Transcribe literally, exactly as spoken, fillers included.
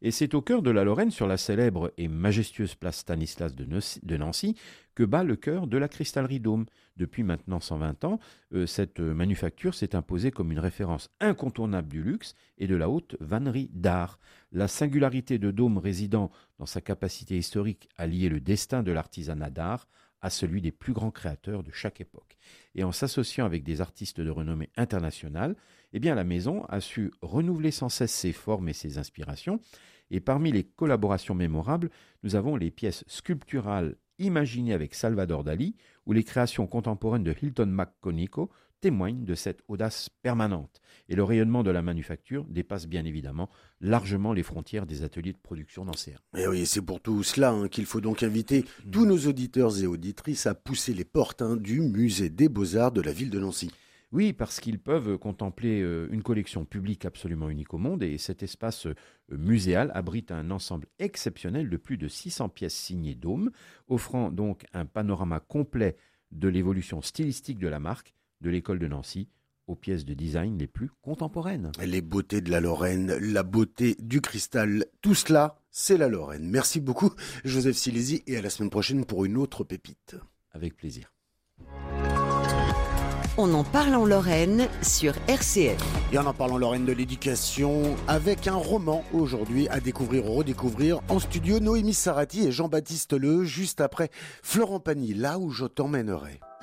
Et c'est au cœur de la Lorraine, sur la célèbre et majestueuse place Stanislas de Nancy, que bat le cœur de la cristallerie Dôme. Depuis maintenant cent vingt ans, euh, cette manufacture s'est imposée comme une référence incontournable du luxe et de la haute vannerie d'art. La singularité de Dôme résidant dans sa capacité historique à lier le destin de l'artisanat d'art à celui des plus grands créateurs de chaque époque. Et en s'associant avec des artistes de renommée internationale, eh bien la maison a su renouveler sans cesse ses formes et ses inspirations. Et parmi les collaborations mémorables, nous avons les pièces sculpturales imaginées avec Salvador Dali ou les créations contemporaines de Hilton McConico témoignent de cette audace permanente. Et le rayonnement de la manufacture dépasse bien évidemment largement les frontières des ateliers de production nancéens. Et oui, c'est pour tout cela hein, qu'il faut donc inviter mmh. tous nos auditeurs et auditrices à pousser les portes hein, du musée des Beaux-Arts de la ville de Nancy. Oui, parce qu'ils peuvent contempler une collection publique absolument unique au monde et cet espace muséal abrite un ensemble exceptionnel de plus de six cents pièces signées Dôme, offrant donc un panorama complet de l'évolution stylistique de la marque, de l'école de Nancy, aux pièces de design les plus contemporaines. Les beautés de la Lorraine, la beauté du cristal, tout cela, c'est la Lorraine. Merci beaucoup, Joseph Silési, et à la semaine prochaine pour une autre pépite. Avec plaisir. On en parle en Lorraine sur R C F. Et on en parle en Lorraine de l'éducation avec un roman aujourd'hui à découvrir ou redécouvrir en studio. Noémie Sarati et Jean-Baptiste Le, juste après Florent Pagny, là où je t'emmènerai.